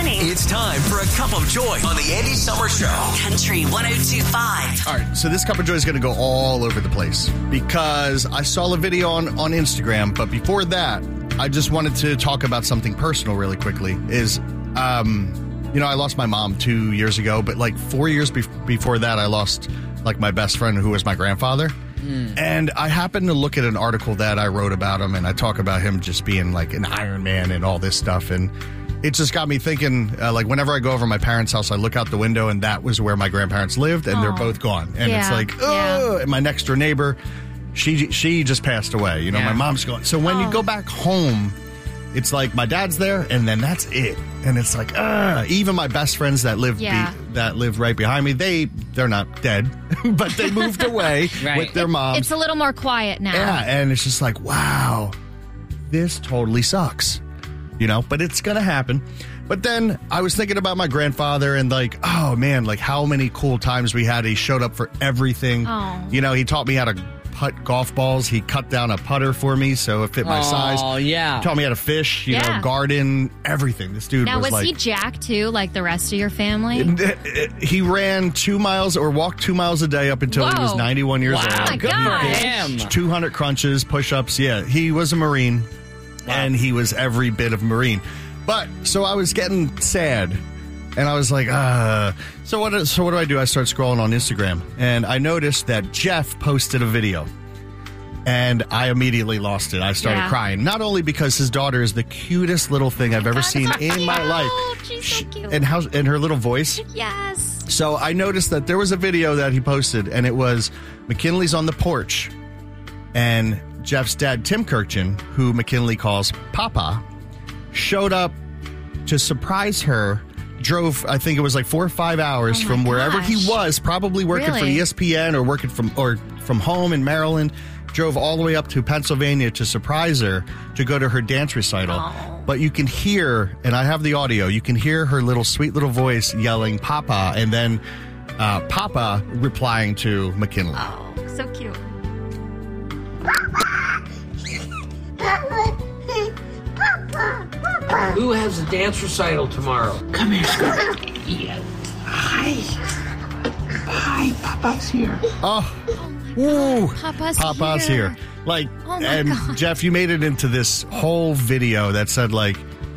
morning. It's time for a cup of joy on the Andy Summer Show. Country 102.5. All right, so this cup of joy is going to go all over the place because I saw a video on Instagram, but before that, I just wanted to talk about something personal really quickly. I lost my mom 2 years ago, but like 4 years before that, I lost like my best friend who was my grandfather. And I happened to look at an article that I wrote about him, and I talk about him just being like an Iron Man and all this stuff. And it just got me thinking, like whenever I go over to my parents' house, I look out the window, and that was where my grandparents lived, and they're both gone. And it's like, oh, and my next door neighbor, she just passed away. My mom's gone. So when you go back home, it's like my dad's there, and then that's it. And it's like, even my best friends that live right behind me, they're not dead, but they moved away with their moms. It's a little more quiet now. Yeah, and it's just like, wow, this totally sucks, but it's going to happen. But then I was thinking about my grandfather and like, oh man, like how many cool times we had. He showed up for everything. Oh. He taught me how to putt golf balls. He cut down a putter for me so it fit my size. Oh, yeah. He taught me how to fish, garden, everything. This dude now, was like... he Jack, too, like the rest of your family? He ran 2 miles or walked 2 miles a day up until he was 91 years old. Oh, my good gosh. for him. 200 crunches, push-ups. Yeah, he was a Marine, and he was every bit of Marine. But, so I was getting sad, and I was like, So what do I do? I start scrolling on Instagram, and I noticed that Jeff posted a video, and I immediately lost it. I started crying, not only because his daughter is the cutest little thing I've ever seen in my life. She's so cute. And her little voice. Yes. So I noticed that there was a video that he posted, and it was McKinley's on the porch, and Jeff's dad, Tim Kirkchin, who McKinley calls Papa, showed up to surprise her. Drove, I think it was like 4 or 5 hours from wherever he was, probably working for ESPN or working from home in Maryland. Drove all the way up to Pennsylvania to surprise her to go to her dance recital. Oh. But you can hear, and I have the audio, you can hear her sweet little voice yelling Papa, and then Papa replying to McKinley. Oh, so cute. Who has a dance recital tomorrow? Come here, Scott. Yeah. Hi. Hi, Papa's here. Oh, ooh, Papa's here. Like, oh my and God. Jeff, you made it into this whole video that said like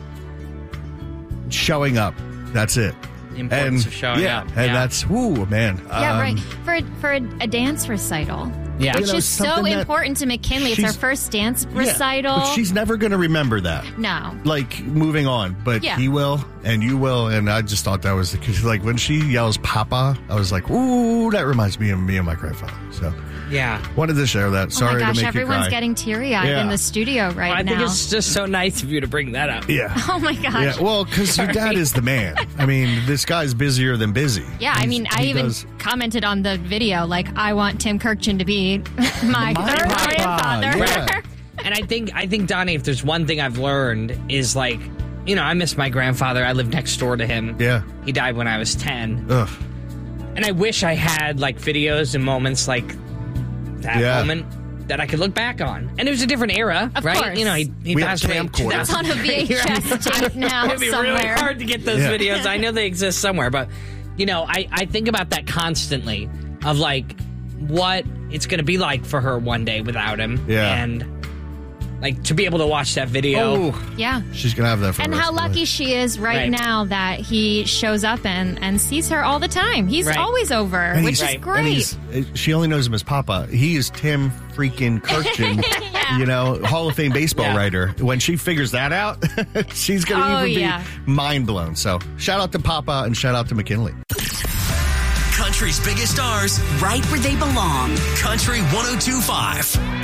showing up. That's it. The importance of showing up. And that's, ooh, man. Yeah, right. For a dance recital. Yeah. Which is so important to McKinley. It's her first dance recital. But she's never going to remember that. No. Like, moving on. But he will, and you will. And I just thought that was, like, when she yells Papa, I was like, ooh, that reminds me of me and my grandfather. So, wanted to share that. Sorry to make you cry. Everyone's getting teary-eyed in the studio now. I think it's just so nice of you to bring that up. Yeah. Oh, my gosh. Yeah, well, because your dad is the man. I mean, this guy's busier than busy. Yeah, I mean, I even commented on the video, like, I want Tim Kirkchin to be my third grandfather. Yeah. And I think, Donnie, if there's one thing I've learned is, like, I miss my grandfather. I lived next door to him. Yeah. He died when I was 10. Ugh. And I wish I had, like, videos and moments like that moment that I could look back on. And it was a different era, Of right? course. He passed away in 2000. It's on a VHS tape now It'd be somewhere. really hard to get those videos. I know they exist somewhere, but, I think about that constantly of, like, what it's going to be like for her one day without him. Yeah. And, like, to be able to watch that video. Oh, yeah. She's going to have that for And the rest how of her lucky life. she is right now that he shows up and sees her all the time. He's always over, And which he's- is great. and she only knows him as Papa. He is Tim freaking Kirkchin, Hall of Fame baseball writer. When she figures that out, she's going to even be mind blown. So shout out to Papa and shout out to McKinley. Country's biggest stars, Right where they belong. Country 102.5.